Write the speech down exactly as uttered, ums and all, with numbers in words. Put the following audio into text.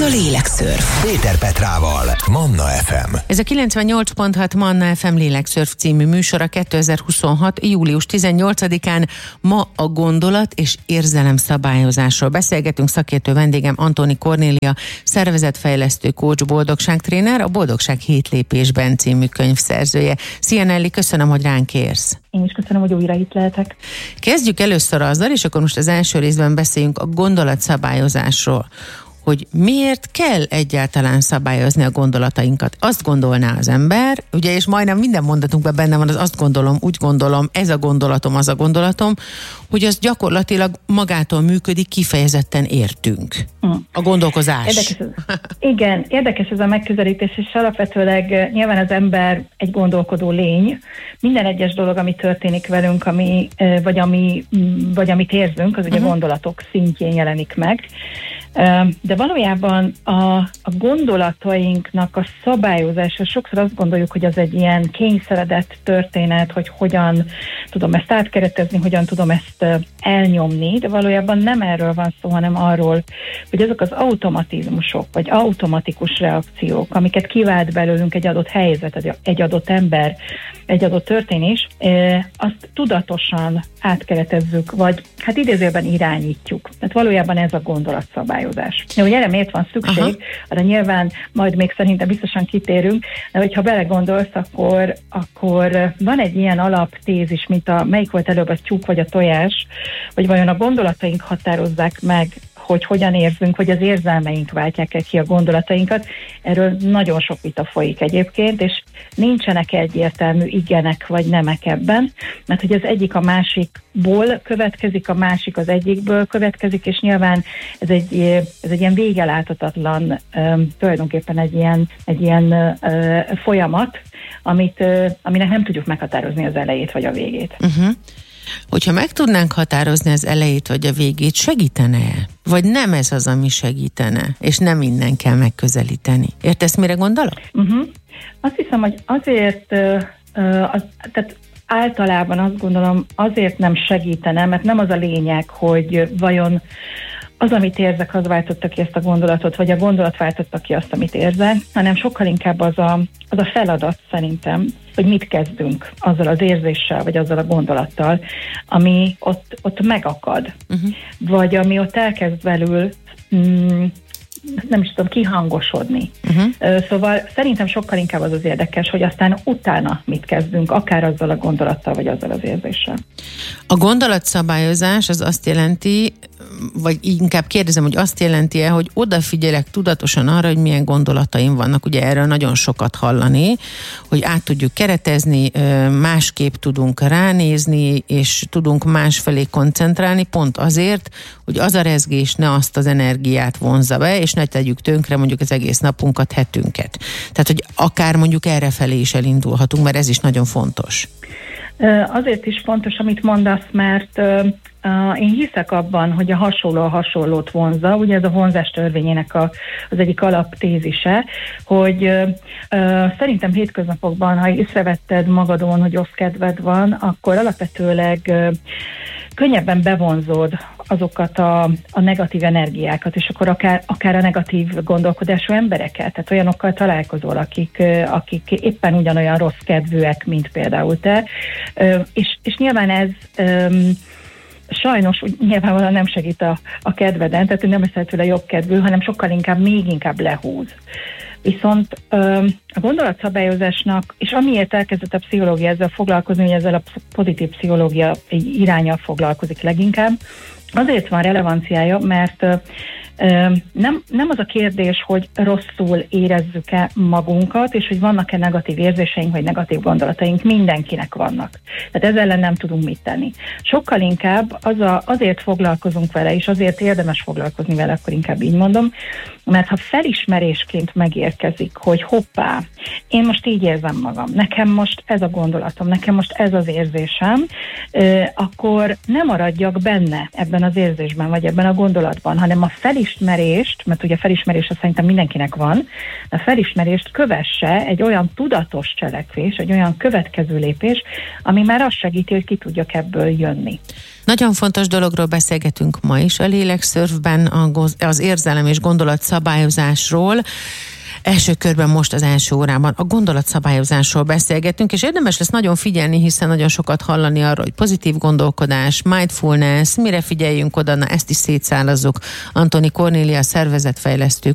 a Lélekszörf. Péter Petrával, Manna ef em. Ez a kilencvennyolc pont hat Manna ef em Lélekszörf című műsora kétezer-huszonhat. július tizennyolcadikán. Ma a gondolat és érzelem szabályozásról beszélgetünk. Szakértő vendégem Antoni Kornélia, szervezetfejlesztő, coach, boldogságtréner, a Boldogság hét lépésben című könyv szerzője. Szia Nelly, köszönöm, hogy ránk érsz. Én is köszönöm, hogy újra itt lehetek. Kezdjük először azzal, és akkor most az első részben beszéljünk a gondolatszabályozásról, hogy miért kell egyáltalán szabályozni a gondolatainkat. Azt gondolná az ember, ugye, és majdnem minden mondatunkban benne van az azt gondolom, úgy gondolom, ez a gondolatom, az a gondolatom, hogy az gyakorlatilag magától működik, kifejezetten értünk. Hmm. A gondolkozás. Érdekes ez, igen, érdekes ez a megközelítés, és alapvetőleg nyilván az ember egy gondolkodó lény. Minden egyes dolog, ami történik velünk, ami, vagy, ami, vagy amit érzünk, az ugye uh-huh. gondolatok szintjén jelenik meg. De valójában a, a gondolatainknak a szabályozása, sokszor azt gondoljuk, hogy az egy ilyen kényszeredett történet, hogy hogyan tudom ezt átkeretezni, hogyan tudom ezt elnyomni, de valójában nem erről van szó, hanem arról, hogy azok az automatizmusok, vagy automatikus reakciók, amiket kivált belőlünk egy adott helyzet, egy adott ember, egy adott történés, azt tudatosan átkeretezzük, vagy hát idézőben irányítjuk. Tehát valójában ez a gondolatszabályozás. De hogy erre miért van szükség, aha. arra nyilván majd még szerintem biztosan kitérünk, de hogyha belegondolsz, akkor, akkor van egy ilyen alaptézis, mint a melyik volt előbb a tyúk vagy a tojás, hogy vajon a gondolataink határozzák meg, hogy hogyan érzünk, hogy az érzelmeink váltják-e ki a gondolatainkat. Erről nagyon sok vita folyik egyébként, és nincsenek egyértelmű igenek vagy nemek ebben, mert hogy az egyik a másikból következik, a másik az egyikből következik, és nyilván ez egy, ez egy ilyen végeláthatatlan, tulajdonképpen egy ilyen, egy ilyen folyamat, amit, aminek nem tudjuk meghatározni az elejét vagy a végét. Uh-huh. Hogyha meg tudnánk határozni az elejét vagy a végét, segítene-e? Vagy nem ez az, ami segítene? És nem innen kell megközelíteni. Értesz, mire gondolok? Uh-huh. Azt hiszem, hogy azért, uh, uh, az, tehát általában azt gondolom, azért nem segítene, mert nem az a lényeg, hogy vajon az, amit érzek, az váltotta ki ezt a gondolatot, vagy a gondolat váltotta ki azt, amit érzek, hanem sokkal inkább az a, az a feladat szerintem, hogy mit kezdünk azzal az érzéssel, vagy azzal a gondolattal, ami ott, ott megakad, uh-huh. vagy ami ott elkezd belül mm, nem is tudom, kihangosodni. Uh-huh. Szóval szerintem sokkal inkább az az érdekes, hogy aztán utána mit kezdünk, akár azzal a gondolattal, vagy azzal az érzéssel. A gondolatszabályozás az azt jelenti, vagy inkább kérdezem, hogy azt jelenti-e, hogy odafigyelek tudatosan arra, hogy milyen gondolataim vannak. Ugye erről nagyon sokat hallani, hogy át tudjuk keretezni, másképp tudunk ránézni, és tudunk másfelé koncentrálni, pont azért, hogy az a rezgés ne azt az energiát vonzza be, és ne tegyük tönkre mondjuk az egész napunkat, hetünket. Tehát, hogy akár mondjuk errefelé is elindulhatunk, mert ez is nagyon fontos. Azért is fontos, amit mondasz, mert Uh, én hiszek abban, hogy a hasonló a hasonlót vonzza, ugye ez a vonzás törvényének a, az egyik alaptézise, hogy uh, uh, szerintem hétköznapokban, ha észrevetted magadon, hogy rossz kedved van, akkor alapvetőleg uh, könnyebben bevonzód azokat a, a negatív energiákat, és akkor akár, akár a negatív gondolkodású embereket, tehát olyanokkal találkozol, akik, akik éppen ugyanolyan rossz kedvűek, mint például te, uh, és, és nyilván ez um, sajnos nyilvánvalóan nem segít a, a kedveden, tehát nem lesz tőle jobb kedvű, hanem sokkal inkább, még inkább lehúz. Viszont ö, a gondolatszabályozásnak, és amiért elkezdett a pszichológia ezzel foglalkozni, hogy ezzel a pozitív pszichológia iránnyal foglalkozik leginkább, azért van relevanciája, mert ö, Nem, nem az a kérdés, hogy rosszul érezzük-e magunkat, és hogy vannak-e negatív érzéseink, vagy negatív gondolataink, mindenkinek vannak. Tehát ezzel ellen nem tudunk mit tenni. Sokkal inkább az a, azért foglalkozunk vele, és azért érdemes foglalkozni vele, akkor inkább így mondom, mert ha felismerésként megérkezik, hogy hoppá, én most így érzem magam, nekem most ez a gondolatom, nekem most ez az érzésem, akkor nem maradjak benne ebben az érzésben, vagy ebben a gondolatban, hanem a felismerés felismerést, mert ugye felismerés azt szerintem mindenkinek van, a felismerést kövesse egy olyan tudatos cselekvés, egy olyan következő lépés, ami már azt segíti, hogy ki tudjak ebből jönni. Nagyon fontos dologról beszélgetünk ma is a Lélekszörfben, az érzelem és gondolatszabályozásról. Első körben most az első órában a gondolatszabályozásról beszélgetünk, és érdemes lesz nagyon figyelni, hiszen nagyon sokat hallani arról, hogy pozitív gondolkodás, mindfulness, mire figyeljünk oda, na ezt is szétszállazzuk. Antoni Kornélia, szervezetfejlesztő,